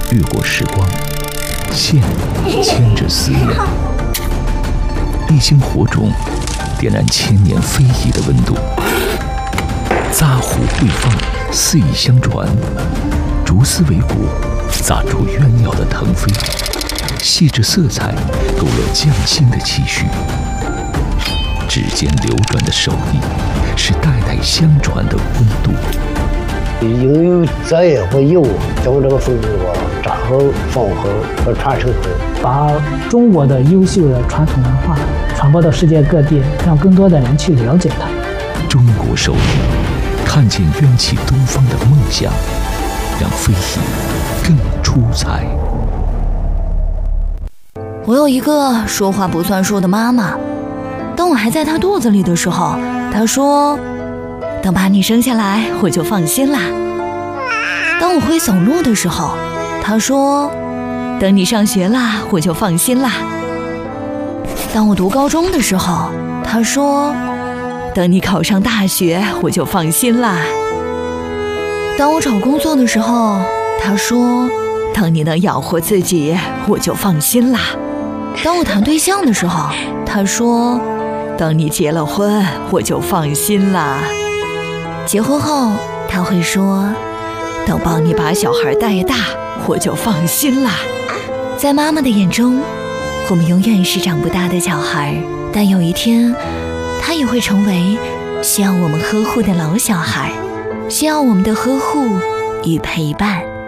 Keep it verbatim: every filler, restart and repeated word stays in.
越过时光，线牵着思念，一星火种点燃千年非遗的温度。扎虎会放，肆意相传，竹丝为骨，砸出鸳鸟的腾飞，细致色彩勾勒匠心的期许。指尖流转的手艺，是代代相传的温度。 应有责任和义务将这个风俗啊扎好、放好和传承好， 把中国的优秀的传统文化传播到世界各地，让更多的人去了解它。 中国手艺，看见冤气东方的梦想，让非遗更出彩。 我有一个说话不算数的妈妈，当我还在她肚子里的时候，她说等把你生下来我就放心啦。当我会走路的时候，她说等你上学啦我就放心啦。当我读高中的时候，她说等你考上大学我就放心啦。当我找工作的时候，她说等你能养活自己我就放心啦。当我谈对象的时候，她说等你结了婚我就放心啦。结婚后她会说等帮你把小孩带大我就放心啦。在妈妈的眼中，我们永远是长不大的小孩，但有一天她也会成为需要我们呵护的老小孩，需要我们的呵护与陪伴。